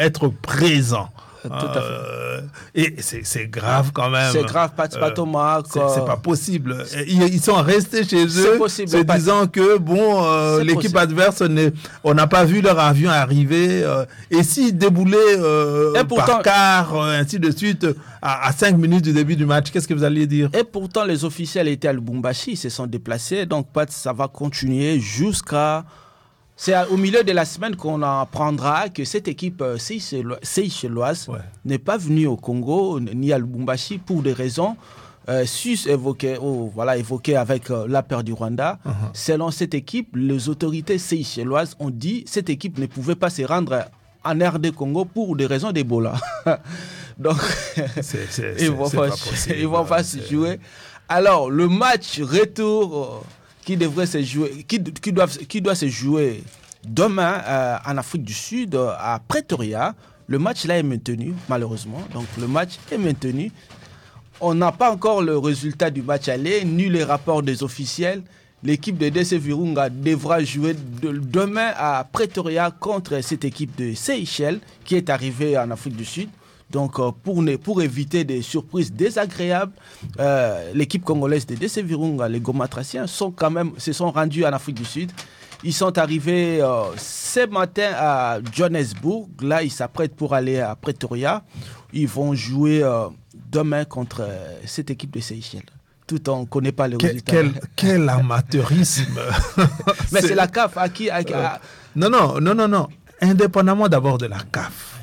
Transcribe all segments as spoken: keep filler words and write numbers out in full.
être présents. Tout à fait. Euh, et c'est, c'est grave quand même. C'est grave, pas, pas Euh, Thomas. c'est, c'est pas possible. Ils, ils sont restés chez C'est eux, possible, se pas- disant que bon, euh, C'est l'équipe possible. adverse, n'est- on n'a pas vu leur avion arriver. euh, et s'ils déboulaient euh, Et pourtant- par quart, euh, ainsi de suite, à, à cinq minutes du début du match, qu'est-ce que vous alliez dire? Et pourtant, les officiels étaient à Lubumbashi, ils se sont déplacés. Donc, Pat, ça va continuer jusqu'à... C'est au milieu de la semaine qu'on apprendra que cette équipe euh, Seychelles- seychelloise Ouais. n'est pas venue au Congo ni à Lubumbashi pour des raisons euh, sus évoquées, oh, voilà, évoquées avec euh, la peur du Rwanda. Uh-huh. Selon cette équipe, les autorités seychelloises ont dit que cette équipe ne pouvait pas se rendre en R D Congo pour des raisons d'Ebola. Donc, C'est, c'est, c'est, ils vont c'est pas, pas possible. ils vont pas C'est- se jouer. Alors, le match retour euh, qui devrait se jouer, qui, qui, doit, qui doit se jouer demain euh, en Afrique du Sud, euh, à Pretoria, le match là est maintenu, malheureusement. Donc, le match est maintenu. On n'a pas encore le résultat du match aller, ni les rapports des officiels. L'équipe de D C Virunga devra jouer de- demain à Pretoria contre cette équipe de Seychelles qui est arrivée en Afrique du Sud. Donc, euh, pour, ne, pour éviter des surprises désagréables, euh, l'équipe congolaise de D C Virunga, les Gomatraciens, sont quand même, se sont rendus en Afrique du Sud. Ils sont arrivés euh, ce matin à Johannesburg. Là, ils s'apprêtent pour aller à Pretoria. Ils vont jouer euh, demain contre euh, cette équipe de Seychelles. Tout en ne connaît pas le Quel, résultat. quel, quel amateurisme. Mais c'est la C A F à qui... À, à, Non, non, non, non, non. Indépendamment d'abord de la C A F,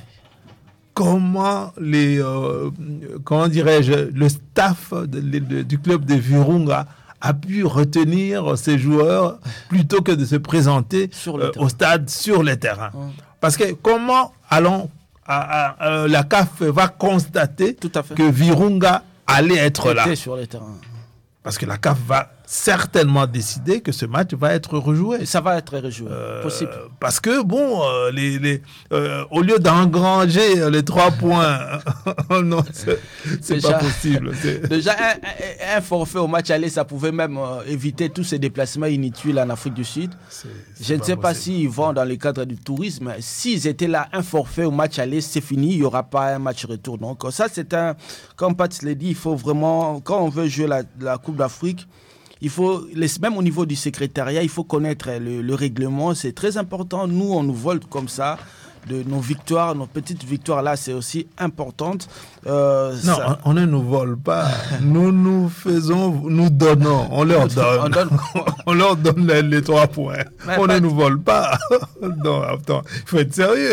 comment les, euh, comment dirais-je, le staff de- de- de- du club de Virunga a pu retenir ces joueurs plutôt que de se présenter Sur le euh, terrain. au stade sur le terrain. Hum. Parce que comment allons à- à- euh, la C A F va constater Tout à fait. que Virunga allait être là? était sur le terrain. Parce que la C A F va certainement décider que ce match va être rejoué. Et ça va être rejoué. Euh, Possible. Parce que, bon, euh, les, les, euh, au lieu d'engranger euh, les trois points, non, c'est, c'est Déjà- pas possible. C'est- Déjà, un, un- un forfait au match aller, ça pouvait même euh, éviter tous ces déplacements inutiles en Afrique du Sud. c'est- c'est Je ne sais pas possible. s'ils vont dans le cadre du tourisme. S'ils étaient là, un forfait au match aller, c'est fini, il n'y aura pas un match retour. Donc ça, c'est un... Comme Pat l'a dit, il faut vraiment... Quand on veut jouer la, la Coupe d'Afrique, il faut, les- même au niveau du secrétariat, il faut connaître le, le règlement. C'est très important. Nous, on nous vole comme ça de nos victoires, nos petites victoires là, c'est aussi importante. Euh, Non, ça- on, on ne nous vole pas. Nous nous faisons, nous donnons, on leur donne. On donne On leur donne les, les trois points. Mais on pas- ne nous vole pas. Non, attends, il faut être sérieux.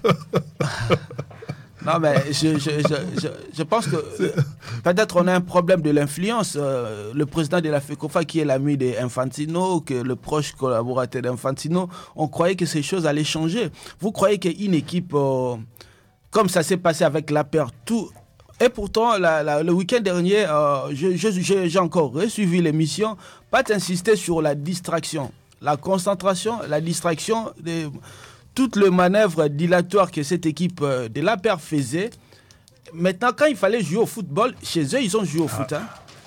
Non, mais je, je, je, je, je pense que euh, peut-être on a un problème de l'influence. Euh, le président de la FECOFA, qui est l'ami d'Infantino, que le proche collaborateur d'Infantino, on croyait que ces choses allaient changer. Vous croyez qu'une équipe, euh, comme ça s'est passé avec la perte, tout. Et pourtant, la, la, le week-end dernier, euh, je, je, je, j'ai encore suivi l'émission, pas insister sur la distraction, la concentration, la distraction des. Toutes les manœuvres dilatoires que cette équipe euh, de la paire faisait. Maintenant, quand il fallait jouer au football, chez eux, ils ont joué au foot. Hein.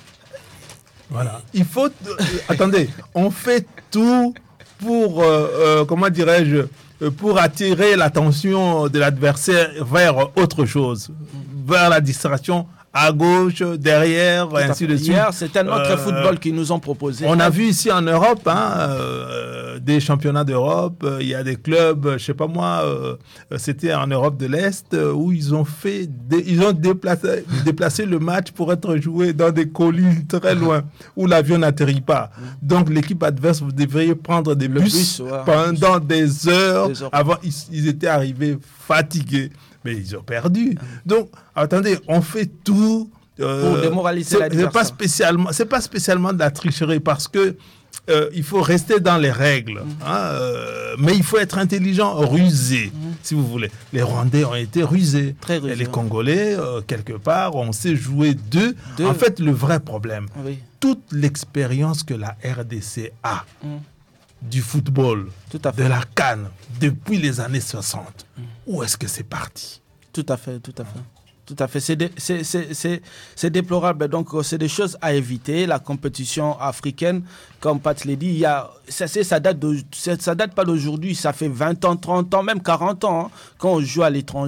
Voilà. Il faut. euh, attendez, on fait tout pour, euh, euh, comment dirais-je, euh, pour attirer l'attention de l'adversaire vers autre chose, vers la distraction à gauche, derrière, Tout à ainsi fait. de suite. Hier, c'était un autre Euh, football qu'ils nous ont proposé. On a vu ici en Europe hein, euh, des championnats d'Europe. euh, Il y a des clubs, euh, je sais pas moi, euh, euh, c'était en Europe de l'Est euh, où ils ont fait, des- ils ont déplacé, déplacé le match pour être joué dans des collines très loin où l'avion n'atterrit pas. Donc l'équipe adverse, vous devriez prendre des Le bus, bus, ouais. pendant des heures. Des heures. Avant, ils, ils étaient arrivés fatigués, mais ils ont perdu. Donc attendez, on fait tout. Euh, Pour démoraliser c'est- l'adversaire. C'est pas spécialement, c'est pas spécialement de la tricherie parce que euh, il faut rester dans les règles, Mm-hmm. hein, euh, mais il faut être intelligent, rusé, Mm-hmm. si vous voulez. Les Rwandais ont été rusés, Très rusés, et les ouais. Congolais euh, quelque part, on sait jouer d'eux. Deux. En fait, le vrai problème, Oui. toute l'expérience que la R D C a Mm. du football, Tout à fait. de la CAN depuis les années soixante, où est-ce que c'est parti? Tout à fait, tout à fait. Tout à fait. C'est, dé- c'est, c'est, c'est, c'est déplorable. Donc, euh, c'est des choses à éviter. La compétition africaine, comme Pat l'a dit, il y a, ça, c'est, ça, date de, ça, ça date pas d'aujourd'hui. Ça fait vingt ans, trente ans, même quarante ans hein, quand on joue à l'étranger.